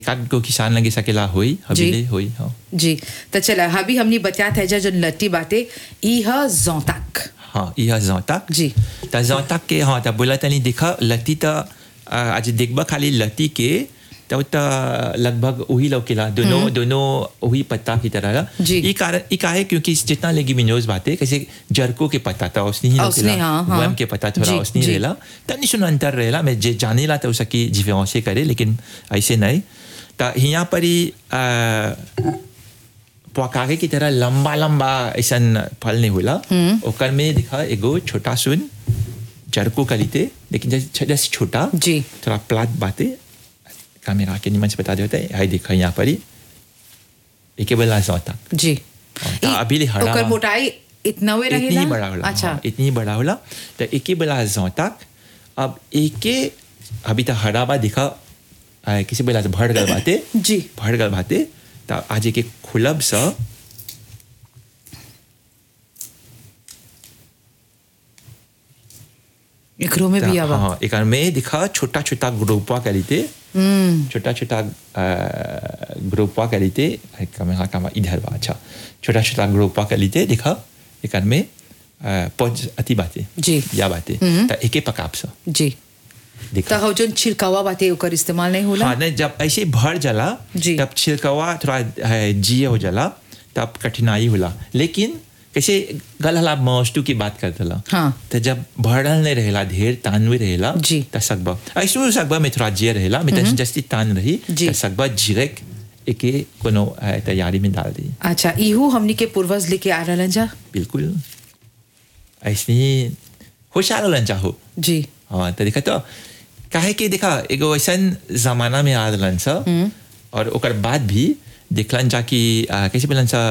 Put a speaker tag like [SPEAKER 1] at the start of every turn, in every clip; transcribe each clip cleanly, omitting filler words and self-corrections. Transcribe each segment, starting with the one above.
[SPEAKER 1] काट को किसान लगे सकेला होई हबीले होई हाँ
[SPEAKER 2] जी तो चला हबी हमने बताया था जो लट्टी बातें ई ह जोंताक
[SPEAKER 1] हाँ यह जोंताक
[SPEAKER 2] जी
[SPEAKER 1] ता जोंताक के हाँ ता बोला तनी देखा लट्टी ता आज देखबा खाली लट्टी के तो लगभग वही लौकेला दोनों वही पत्ता की तरह
[SPEAKER 2] जी।
[SPEAKER 1] ये कारण ये काहे क्योंकि जितना लेगिमिनोज बातें कैसे जरको के पत्ता था उसने ही लौकेला वर्म के पत्ता थोड़ा उसने रहेला तनी सुन अंतर रहेला मैं जे जाने ला तो उसकी डिफरेंस करे लेकिन ऐसे नहीं ता यहाँ पर ही पकागे की तरह लंबा लंबा ऐसा फल नहीं होला ओकर में दिखा एगो छोटा सुन जरको कलीते लेकिन जैसे छोटा
[SPEAKER 2] जी
[SPEAKER 1] थोड़ा प्लाट बातें कैमरा के निमन से बता देते हैं हाय देखा यहाँ पर ही एक बड़ा जोंताक
[SPEAKER 2] जी
[SPEAKER 1] अभी ले हरा
[SPEAKER 2] ओकर मोटाई इतना वे रहेला
[SPEAKER 1] इतनी बड़ा होला
[SPEAKER 2] अच्छा
[SPEAKER 1] इतनी बड़ा होला तो एक ही बड़ा जोंताक अब एक अभी तक हरा बा दिखा किसी बड़ा भड़ गल बाते
[SPEAKER 2] जी
[SPEAKER 1] भड़ गल बाते तो आज एक खुलब सा
[SPEAKER 2] एकरो में भी आवा
[SPEAKER 1] हाँ एक में दिखा छोटा छोटा ग्रुपवा करीते छोटा छोटा ग्रुपवा करीते कैमरा का इधर बा अच्छा छोटा छोटा ग्रुपवा करीते दिखा एक में पौज अति बातें
[SPEAKER 2] जी
[SPEAKER 1] या बातें तो एक पकाप सा
[SPEAKER 2] जी तो हो जो छिलकावा बातें ओकर इस्तेमाल नहीं होला
[SPEAKER 1] हाँ नहीं जब ऐसे भर जला
[SPEAKER 2] जी।
[SPEAKER 1] तब छिलकावा थोड़ा जिये हो जला तब कठिनाई होला लेकिन कैसे गलहला मौजटू की बात करते ला
[SPEAKER 2] हाँ
[SPEAKER 1] तो जब भरल नहीं रहेला ढेर तान में रहेला
[SPEAKER 2] जी।
[SPEAKER 1] तो सकबा ऐसे सकबा में थोड़ा जिये रहेला में जस्ती तान रही
[SPEAKER 2] जी।
[SPEAKER 1] तो सकबा जिरेक एक कोनो तैयारी में डाल दी
[SPEAKER 2] अच्छा इहू हमनी के पूर्वज लेके आ रहलन जा
[SPEAKER 1] बिल्कुल ऐसे होशियार रहलन चाहो
[SPEAKER 2] जी
[SPEAKER 1] हाँ तो देखा तो काहे कि देखा एगो ऐसा जमाना में आ रहलन सा और ओकर बाद भी देखलन जा कि कैसे बोलन सा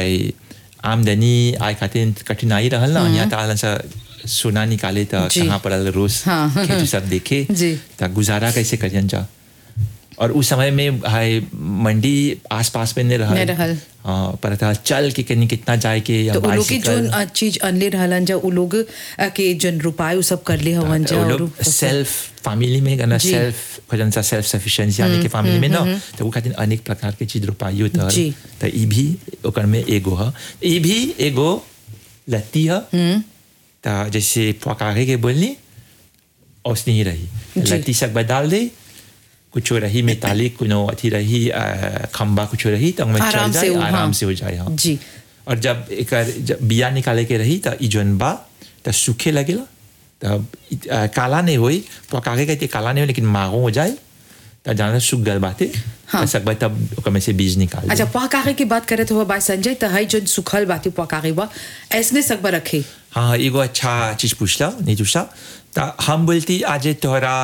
[SPEAKER 1] आमदनी आय खातिर कठिनाई रहल ना यहाँ तालन सा सोना निकाले तो कहाँ पड़ल रोज
[SPEAKER 2] हाँ।
[SPEAKER 1] खेती सब देखे
[SPEAKER 2] जी।
[SPEAKER 1] तो गुजारा कैसे करियन जा और उस समय में हाय मंडी आसपास में नहीं रहल हाँ पर था चल के कहीं कितना जाए के या
[SPEAKER 2] तो उन लोग की जो चीज अनले रहलन जा उ लोग के जन रुपए सब कर ले हवन जा और
[SPEAKER 1] सेल्फ फैमिली में गना सेल्फ भजन सा सेल्फ सफिशिएंसी यानी के फैमिली में ना तो वो खातिर अनेक प्रकार के चीज रुपए होता है तो ई भी ओकर में एगो है ई भी एगो लत्ती है तो जैसे पकागे के बोलनी उसने ही रही लत्ती सब बदल दे कुछ रही मेटालिक कुनो अथी रही खंबा कुछ रही तो में चल जाए आराम से हो जाए हाँ
[SPEAKER 2] जी
[SPEAKER 1] और जब बिया निकाले के रही तो इजन बा तो सूखे लगेला तो काला नहीं होई पकागे कहते काला नहीं हो लेकिन मागो हो जाए तो जाना सूख गल बातें हाँ सकबा तब ओकर में से बीज निकाल
[SPEAKER 2] अच्छा पकागे की बात करे तो वो बात संजय तो है जो सूखल बातें पकागे बा ऐसने सकबा रखे
[SPEAKER 1] हाँ एगो अच्छा चीज पूछला नहीं पूछला तो हम बोलती आज तोहरा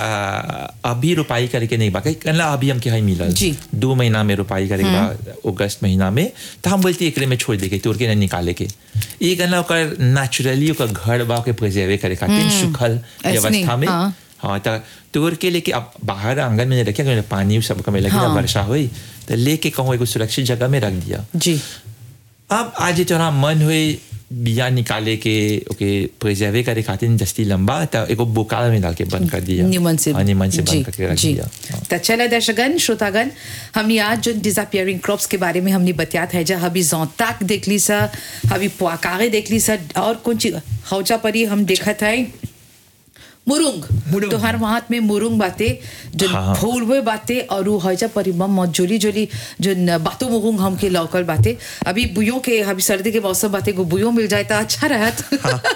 [SPEAKER 1] अभी रुपाई करके नहीं बाकी कहला अभी हम क्या मिला 2 महीना में रुपाई करेगा अगस्त महीना में तो हम बोलती एकरे में छोड़ देके तोड़ के नहीं निकाले के ये कहला ओकर नेचुरली ओकर घर बा के प्रिजर्व करे खातिर सुखल व्यवस्था में हाँ तो तोड़ के लेके अब बाहर आंगन में नहीं रखे पानी सब कम लगे ना वर्षा हुई तो लेके कहूँ एक सुरक्षित जगह में रख दिया
[SPEAKER 2] जी
[SPEAKER 1] अब आज तोरा मन हुए बिया निकाले के ओके प्रिजर्व करे खातिर जस्ती लंबा तो एगो बोकाल में डाल के बंद कर दिया
[SPEAKER 2] निमन से
[SPEAKER 1] बंद करके रख दिया
[SPEAKER 2] तो चले दर्शकगण श्रोतागण हमने आज जो डिसअपियरिंग क्रॉप्स के बारे में हमने बताया था जा हबी जोंताक देख ली सा हबी पुआकागे देख ली सा और कौन चीज हौचा परी हम देखा था मुरुंग तो हर हाथ में मुरुंग बातें जो फूल हुए बातें और वो हौजा परी मम जोली जोली जो बातों मुरुंग हम के लौकल बातें अभी बुयों के अभी सर्दी के मौसम बातें को बुयों मिल जाए तो अच्छा रहत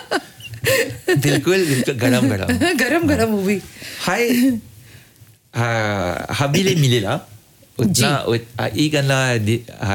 [SPEAKER 1] बिल्कुल बिल्कुल गरम गरम
[SPEAKER 2] गरम गरम हुई
[SPEAKER 1] हाय हबीले मिलेला उतना ई गला